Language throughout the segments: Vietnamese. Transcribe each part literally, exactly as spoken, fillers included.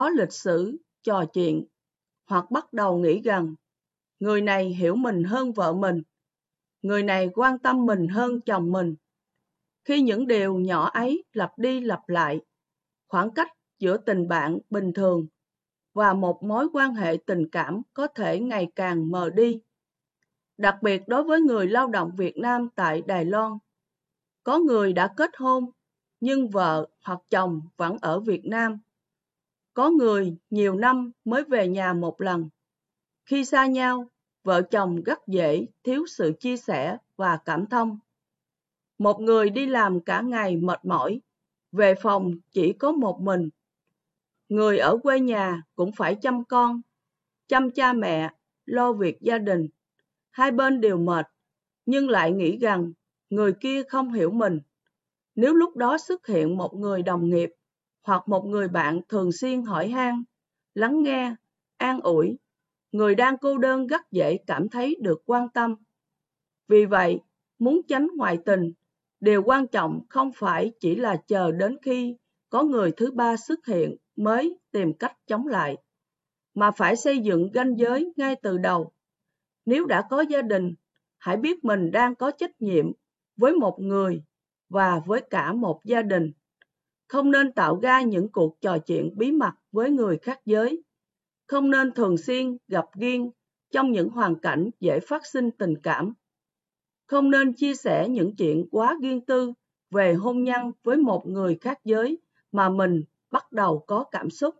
có lịch sử, trò chuyện, hoặc bắt đầu nghĩ rằng người này hiểu mình hơn vợ mình, người này quan tâm mình hơn chồng mình. Khi những điều nhỏ ấy lặp đi lặp lại, khoảng cách giữa tình bạn bình thường và một mối quan hệ tình cảm có thể ngày càng mờ đi. Đặc biệt đối với người lao động Việt Nam tại Đài Loan, có người đã kết hôn nhưng vợ hoặc chồng vẫn ở Việt Nam. Có người nhiều năm mới về nhà một lần. Khi xa nhau, vợ chồng rất dễ thiếu sự chia sẻ và cảm thông. Một người đi làm cả ngày mệt mỏi, về phòng chỉ có một mình. Người ở quê nhà cũng phải chăm con, chăm cha mẹ, lo việc gia đình. Hai bên đều mệt, nhưng lại nghĩ rằng người kia không hiểu mình. Nếu lúc đó xuất hiện một người đồng nghiệp hoặc một người bạn thường xuyên hỏi han, lắng nghe, an ủi, người đang cô đơn rất dễ cảm thấy được quan tâm. Vì vậy, muốn tránh ngoại tình, điều quan trọng không phải chỉ là chờ đến khi có người thứ ba xuất hiện mới tìm cách chống lại, mà phải xây dựng ranh giới ngay từ đầu. Nếu đã có gia đình, hãy biết mình đang có trách nhiệm với một người và với cả một gia đình. Không nên tạo ra những cuộc trò chuyện bí mật với người khác giới. Không nên thường xuyên gặp riêng trong những hoàn cảnh dễ phát sinh tình cảm. Không nên chia sẻ những chuyện quá riêng tư về hôn nhân với một người khác giới mà mình bắt đầu có cảm xúc.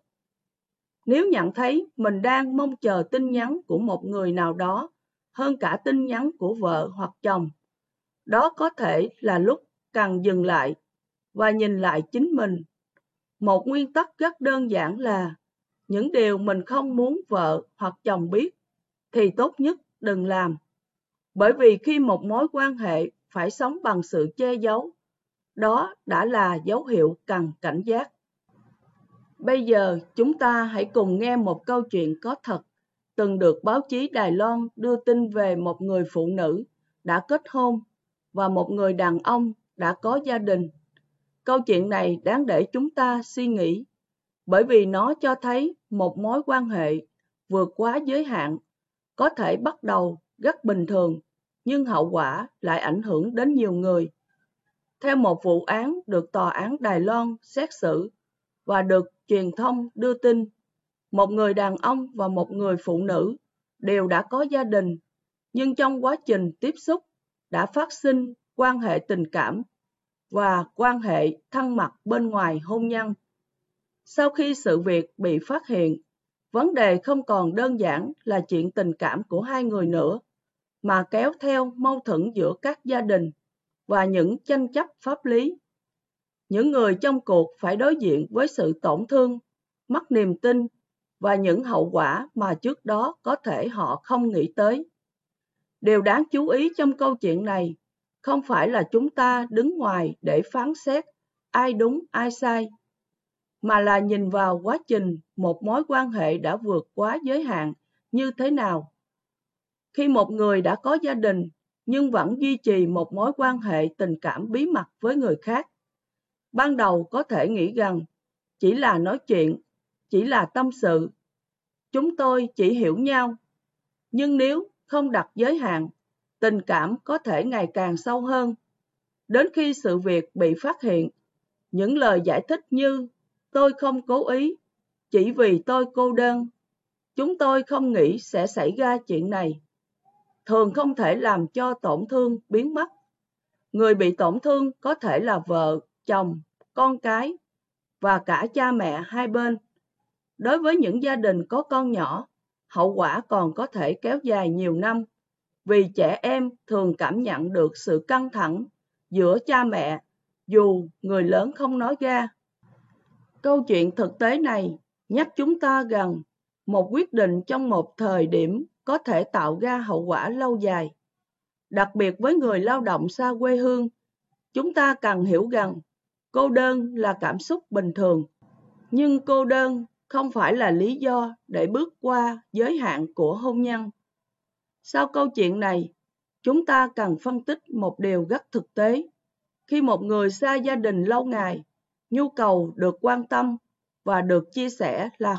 Nếu nhận thấy mình đang mong chờ tin nhắn của một người nào đó hơn cả tin nhắn của vợ hoặc chồng, đó có thể là lúc cần dừng lại và nhìn lại chính mình. Một nguyên tắc rất đơn giản là những điều mình không muốn vợ hoặc chồng biết thì tốt nhất đừng làm. Bởi vì khi một mối quan hệ phải sống bằng sự che giấu, đó đã là dấu hiệu cần cảnh giác. Bây giờ chúng ta hãy cùng nghe một câu chuyện có thật từng được báo chí Đài Loan đưa tin về một người phụ nữ đã kết hôn và một người đàn ông đã có gia đình. Câu chuyện này đáng để chúng ta suy nghĩ, bởi vì nó cho thấy một mối quan hệ vượt quá giới hạn có thể bắt đầu rất bình thường, nhưng hậu quả lại ảnh hưởng đến nhiều người. Theo một vụ án được Tòa án Đài Loan xét xử và được truyền thông đưa tin, một người đàn ông và một người phụ nữ đều đã có gia đình, nhưng trong quá trình tiếp xúc đã phát sinh quan hệ tình cảm và quan hệ thân mật bên ngoài hôn nhân. Sau khi sự việc bị phát hiện, vấn đề không còn đơn giản là chuyện tình cảm của hai người nữa, mà kéo theo mâu thuẫn giữa các gia đình và những tranh chấp pháp lý. Những người trong cuộc phải đối diện với sự tổn thương, mất niềm tin và những hậu quả mà trước đó có thể họ không nghĩ tới. Điều đáng chú ý trong câu chuyện này không phải là chúng ta đứng ngoài để phán xét ai đúng ai sai, mà là nhìn vào quá trình một mối quan hệ đã vượt quá giới hạn như thế nào. Khi một người đã có gia đình nhưng vẫn duy trì một mối quan hệ tình cảm bí mật với người khác, ban đầu có thể nghĩ rằng chỉ là nói chuyện, chỉ là tâm sự, chúng tôi chỉ hiểu nhau. Nhưng nếu không đặt giới hạn, tình cảm có thể ngày càng sâu hơn. Đến khi sự việc bị phát hiện, những lời giải thích như tôi không cố ý, chỉ vì tôi cô đơn, chúng tôi không nghĩ sẽ xảy ra chuyện này, thường không thể làm cho tổn thương biến mất. Người bị tổn thương có thể là vợ, chồng, con cái và cả cha mẹ hai bên. Đối với những gia đình có con nhỏ, hậu quả còn có thể kéo dài nhiều năm, vì trẻ em thường cảm nhận được sự căng thẳng giữa cha mẹ dù người lớn không nói ra. Câu chuyện thực tế này nhắc chúng ta rằng một quyết định trong một thời điểm có thể tạo ra hậu quả lâu dài. Đặc biệt với người lao động xa quê hương, chúng ta cần hiểu rằng cô đơn là cảm xúc bình thường, nhưng cô đơn không phải là lý do để bước qua giới hạn của hôn nhân. Sau câu chuyện này, chúng ta cần phân tích một điều rất thực tế. Khi một người xa gia đình lâu ngày, nhu cầu được quan tâm, và được chia sẻ là